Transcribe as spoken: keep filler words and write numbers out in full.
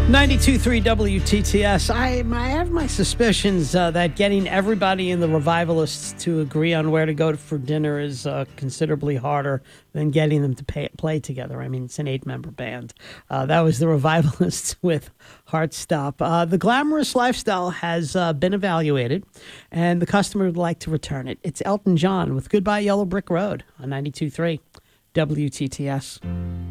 ninety-two point three W T T S. I, I have my suspicions uh, that getting everybody in the Revivalists to agree on where to go for dinner is uh, considerably harder than getting them to pay, play together. I mean, it's an eight-member band. Uh, that was the Revivalists with Heartstop. Uh, the glamorous lifestyle has uh, been evaluated, and the customer would like to return it. It's Elton John with Goodbye Yellow Brick Road on ninety-two point three W T T S.